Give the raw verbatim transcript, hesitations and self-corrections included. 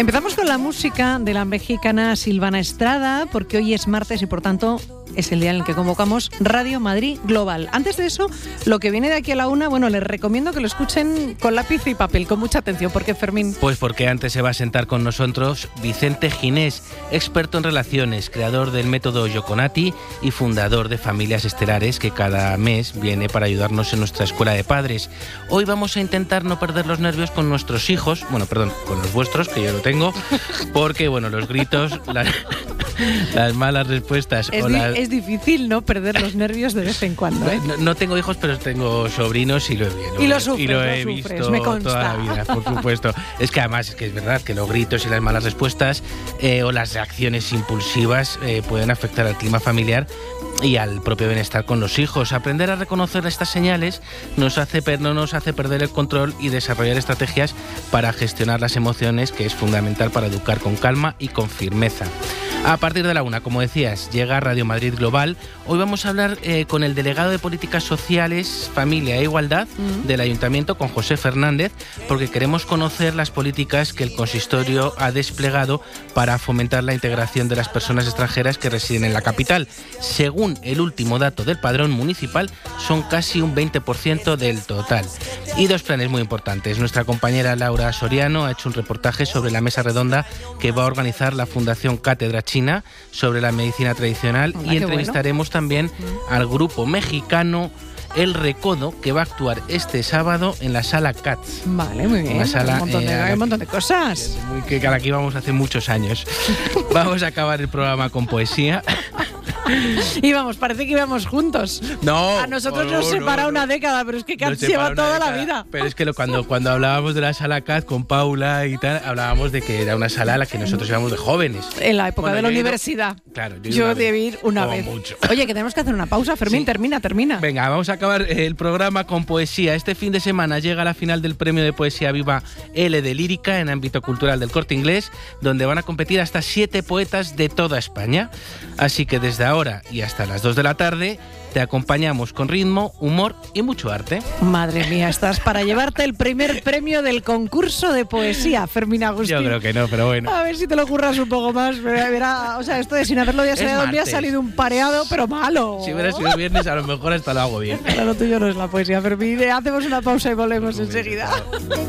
Empezamos con la música de la mexicana Silvana Estrada, porque hoy es martes y por tanto es el día en el que convocamos Radio Madrid Global. Antes de eso, lo que viene de aquí a la una, bueno, les recomiendo que lo escuchen con lápiz y papel, con mucha atención, porque Fermín... Pues porque antes se va a sentar con nosotros Vicente Ginés, experto en relaciones, creador del método Yoconati y fundador de Familias Estelares, que cada mes viene para ayudarnos en nuestra escuela de padres. Hoy vamos a intentar no perder los nervios con nuestros hijos, bueno, perdón, con los vuestros, que yo lo tengo, porque, bueno, los gritos, las, las malas respuestas es o di- las... Es difícil no perder los nervios de vez en cuando, ¿eh? No, no tengo hijos, pero tengo sobrinos y lo, lo, Y lo sufres, y lo lo he sufres, visto me consta. toda la vida, por supuesto. Es que además es que es verdad que los gritos y las malas respuestas eh, o las reacciones impulsivas eh, pueden afectar al clima familiar y al propio bienestar con los hijos. Aprender a reconocer estas señales nos hace, no nos hace perder el control y desarrollar estrategias para gestionar las emociones, que es fundamental para educar con calma y con firmeza. A partir de la una, como decías, llega Radio Madrid Global. Hoy vamos a hablar eh, con el delegado de Políticas Sociales, Familia e Igualdad mm. del Ayuntamiento, con José Fernández, porque queremos conocer las políticas que el consistorio ha desplegado para fomentar la integración de las personas extranjeras que residen en la capital. Según el último dato del Padrón Municipal, son casi un veinte por ciento del total. Y dos planes muy importantes. Nuestra compañera Laura Soriano ha hecho un reportaje sobre la mesa redonda que va a organizar la Fundación Cátedra China sobre la medicina tradicional. Hola, y entrevistaremos bueno. también mm. al grupo mexicano El Recodo, que va a actuar este sábado en la Sala Katz. Vale, muy bien. Sala, un, montón de, eh, hay un montón de cosas. Que, que a la que íbamos hace muchos años. Vamos a acabar el programa con poesía. Y vamos, parece que íbamos juntos. No. A nosotros no, nos separa no, una no. década, pero es que Katz Nos lleva toda década, la vida. Pero es que lo, cuando, cuando hablábamos de la Sala Katz con Paula y tal, hablábamos de que era una sala a la que nosotros íbamos de jóvenes. En la época bueno, de la yo universidad. Ido, claro, yo, yo debí ir una vez. Mucho. Oye, que tenemos que hacer una pausa, Fermín, sí. termina, termina. Venga, vamos a acabar el programa con poesía. Este fin de semana llega la final del Premio de Poesía Viva L de Lírica en ámbito cultural del Corte Inglés, donde van a competir hasta siete poetas de toda España. Así que desde ahora y hasta las dos de la tarde te acompañamos con ritmo, humor y mucho arte. Madre mía, estás para llevarte el primer premio del concurso de poesía, Fermín Agustín. Yo creo que no, pero bueno. A ver si te lo curras un poco más. Verá, o sea, esto de sin haberlo ya sabido me ha salido un pareado, pero malo. Si hubiera sido viernes, a lo mejor hasta lo hago bien. Claro, lo tuyo no es la poesía, Fermín. Hacemos una pausa y volvemos enseguida.